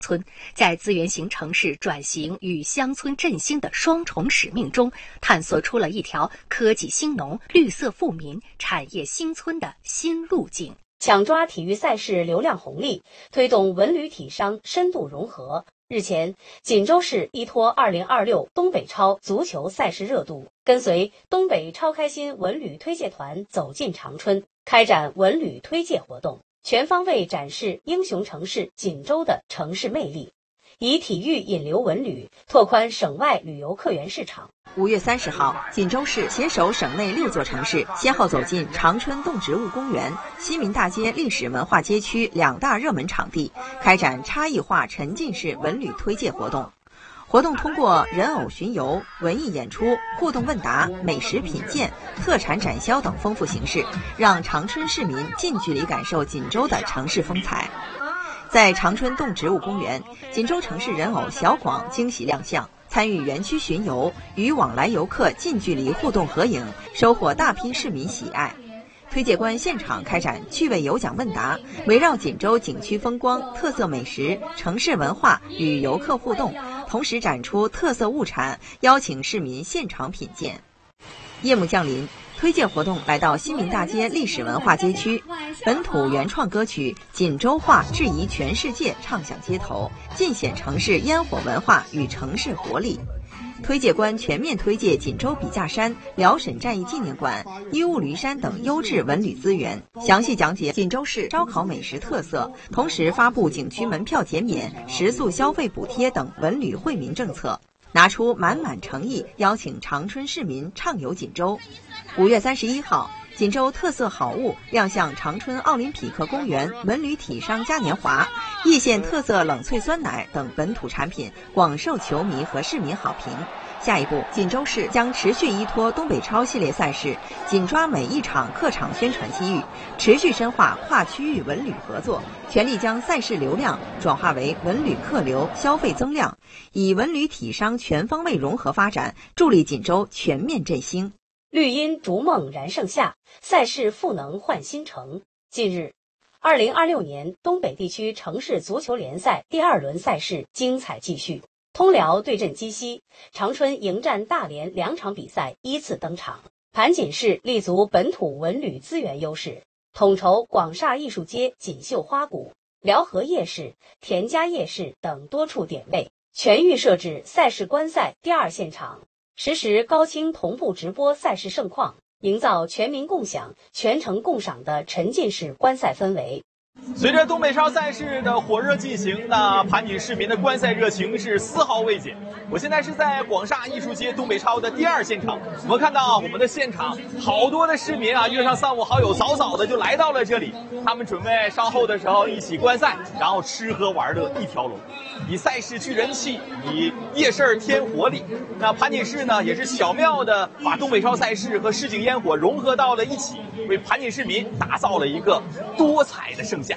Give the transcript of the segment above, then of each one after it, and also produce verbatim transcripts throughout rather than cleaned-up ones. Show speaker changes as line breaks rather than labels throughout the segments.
村在资源型城市转型与乡村振兴的双重使命中，探索出了一条科技兴农、绿色富民、产业兴村的新路径。
抢抓体育赛事流量红利，推动文旅体商深度融合。日前，锦州市依托二零二六东北超足球赛事热度，跟随东北超开心文旅推介团走进长春，开展文旅推介活动，全方位展示英雄城市锦州的城市魅力，以体育引流文旅，拓宽省外旅游客源市场。
五月三十号，锦州市携手省内六座城市，先后走进长春动植物公园、西民大街历史文化街区两大热门场地，开展差异化沉浸式文旅推介活动。活动通过人偶巡游、文艺演出、互动问答、美食品鉴、特产展销等丰富形式，让长春市民近距离感受锦州的城市风采。在长春动植物公园，锦州城市人偶小广惊喜亮相。参与园区巡游，与往来游客近距离互动合影，收获大批市民喜爱。推介官现场开展趣味有奖问答，围绕锦州景区风光、特色美食、城市文化与游客互动，同时展出特色物产，邀请市民现场品鉴。夜幕降临，推介活动来到新民大街历史文化街区，本土原创歌曲《锦州话》质疑全世界唱响街头，尽显城市烟火文化与城市活力。推介官全面推介锦州笔架山、辽沈战役纪念馆、依雾驴山等优质文旅资源，详细讲解锦州市烧烤美食特色，同时发布景区门票减免、食宿消费补贴等文旅惠民政策，拿出满满诚意，邀请长春市民畅游锦州。五月三十一号，锦州特色好物亮相长春奥林匹克公园文旅体商嘉年华，叶县特色冷萃酸奶等本土产品广受球迷和市民好评。下一步，锦州市将持续依托东北超系列赛事，紧抓每一场客场宣传机遇，持续深化跨区域文旅合作，全力将赛事流量转化为文旅客流、消费增量，以文旅体商全方位融合发展，助力锦州全面振兴。
绿荫逐梦燃盛夏，赛事赋能焕新城。近日，二零二六年东北地区城市足球联赛第二轮赛事精彩继续。通辽对阵鸡西，长春迎战大连两场比赛依次登场。盘锦市立足本土文旅资源优势，统筹广厦艺术街、锦绣花谷、辽河夜市、田家夜市等多处点位，全域设置赛事观赛第二现场，实时高清同步直播赛事盛况，营造全民共享、全程共赏的沉浸式观赛氛围。
随着东北超赛事的火热进行，那盘锦市民的观赛热情是丝毫未减。我现在是在广厦艺术街东北超的第二现场，我们看到我们的现场好多的市民啊，约上三五好友，早早的就来到了这里，他们准备稍后的时候一起观赛，然后吃喝玩乐一条龙，以赛事聚人气，以夜市添活力。那盘锦市呢，也是巧妙的把东北超赛事和市井烟火融合到了一起，为盘锦市民打造了一个多彩的盛夏。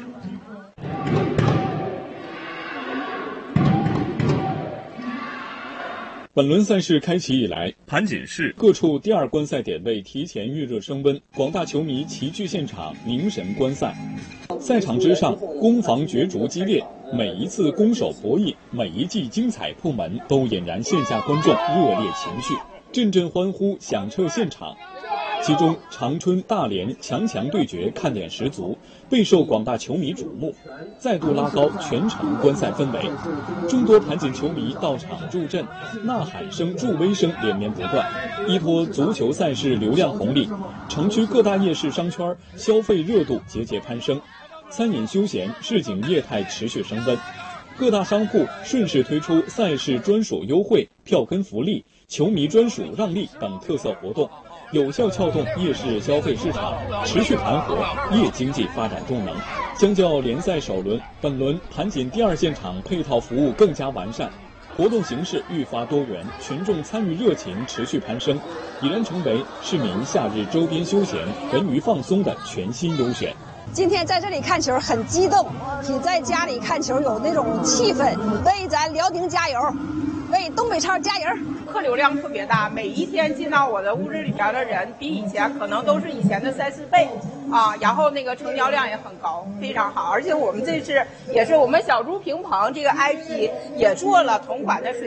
本轮赛事开启以来，盘锦市各处第二观赛点位提前预热升温，广大球迷齐聚现场凝神观赛。赛场之上，攻防角逐激烈，每一次攻守博弈，每一记精彩破门，都俨然线下观众热烈情绪，阵阵欢呼响彻现场。其中长春大连强强对决看点十足，备受广大球迷瞩目，再度拉高全场观赛氛围。众多盘锦球迷到场助阵，呐喊声助威声连绵不断。依托足球赛事流量红利，城区各大夜市商圈消费热度节节攀升，餐饮休闲市井业态持续升温。各大商户顺势推出赛事专属优惠、票根福利、球迷专属让利等特色活动，有效撬动夜市消费市场，持续盘活夜经济发展动能。相较联赛首轮，本轮盘锦第二现场配套服务更加完善，活动形式愈发多元，群众参与热情持续攀升，已然成为市民夏日周边休闲、文娱放松的全新优选。
今天在这里看球很激动，比在家里看球有那种气氛，为咱辽宁加油！ 为东北超加油！
客流量特别大，每一天进到我的屋子里边的人比以前可能都是以前的三四倍啊，然后那个成交量也很高，非常好。而且我们这次也是我们小猪平棚这个 I P 也做了同款的水。